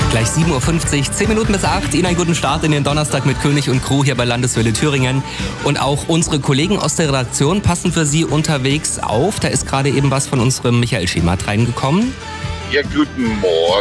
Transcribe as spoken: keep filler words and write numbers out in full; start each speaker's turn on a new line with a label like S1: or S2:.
S1: Gleich sieben Uhr fünfzig, zehn Minuten bis acht. Ihnen einen guten Start in den Donnerstag mit König und Crew hier bei Landeswelle Thüringen. Und auch unsere Kollegen aus der Redaktion passen für Sie unterwegs auf. Da ist gerade eben was von unserem Michael Schemert reingekommen.
S2: Ja, guten Morgen.